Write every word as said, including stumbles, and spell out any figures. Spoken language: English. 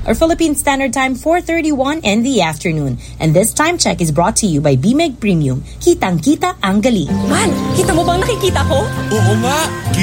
Our Philippine Standard Time, four thirty-one in the afternoon. And this time check is brought to you by B M E G Premium. Kitang-kita ang galing. Man, kita mo bang nakikita ko? Oo nga.